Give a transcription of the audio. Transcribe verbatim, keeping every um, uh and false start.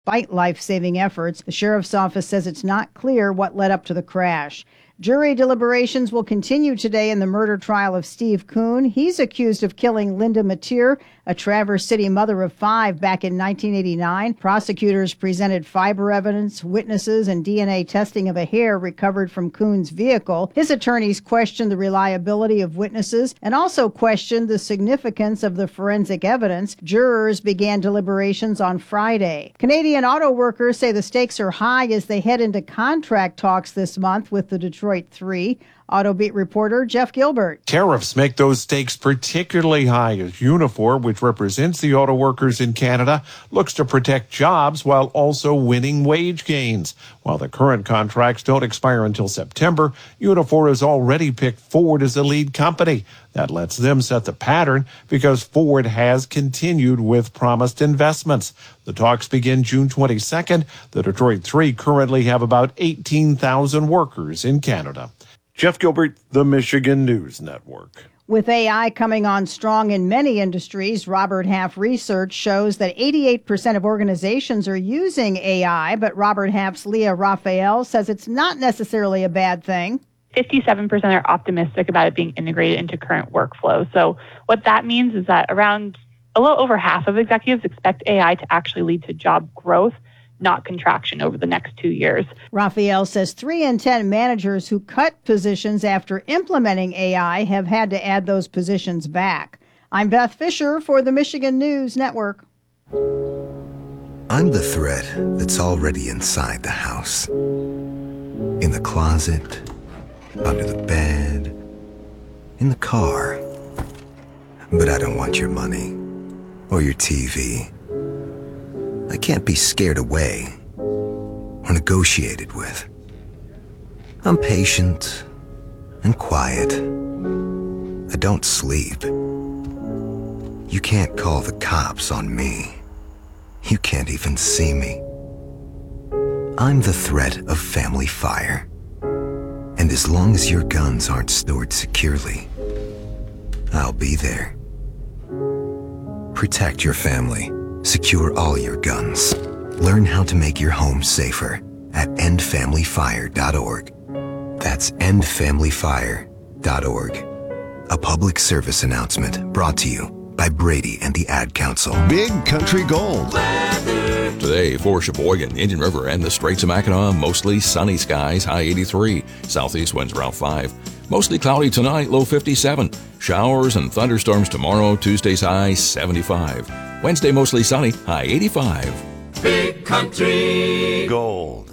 Despite life-saving efforts, the sheriff's office says it's not clear what led up to the crash. Jury deliberations will continue today in the murder trial of Steve Kuhn. He's accused of killing Linda Mateer, a Traverse City mother of five, back in nineteen eighty-nine. Prosecutors presented fiber evidence, witnesses, and D N A testing of a hair recovered from Kuhn's vehicle. His attorneys questioned the reliability of witnesses and also questioned the significance of the forensic evidence. Jurors began deliberations on Friday. Canadian auto workers say the stakes are high as they head into contract talks this month with the Detroit Three. AutoBeat reporter Jeff Gilbert. Tariffs make those stakes particularly high as Unifor, which represents the auto workers in Canada, looks to protect jobs while also winning wage gains. While the current contracts don't expire until September, Unifor has already picked Ford as the lead company. That lets them set the pattern because Ford has continued with promised investments. The talks begin June twenty-second. The Detroit Three currently have about eighteen thousand workers in Canada. Jeff Gilbert, the Michigan News Network. With A I coming on strong in many industries, Robert Half research shows that eighty-eight percent of organizations are using A I, but Robert Half's Leah Raphael says it's not necessarily a bad thing. fifty-seven percent are optimistic about it being integrated into current workflow. So what that means is that around a little over half of executives expect A I to actually lead to job growth, not contraction, over the next two years. Raphael says three in ten managers who cut positions after implementing A I have had to add those positions back. I'm Beth Fisher for the Michigan News Network. I'm the thread that's already inside the house. In the closet, under the bed, in the car. But I don't want your money or your T V. I can't be scared away or negotiated with. I'm patient and quiet. I don't sleep. You can't call the cops on me. You can't even see me. I'm the threat of family fire. And as long as your guns aren't stored securely, I'll be there. Protect your family. Secure all your guns. Learn how to make your home safer at end family fire dot org. That's end family fire dot org. A public service announcement brought to you by Brady and the Ad Council. Big Country Gold. Today for Sheboygan, Indian River, and the Straits of Mackinac, mostly sunny skies, high eighty-three. Southeast winds around five. Mostly cloudy tonight, low fifty-seven. Showers and thunderstorms tomorrow, Tuesday's high seventy-five. Wednesday mostly sunny, high eighty-five. Big Country Gold.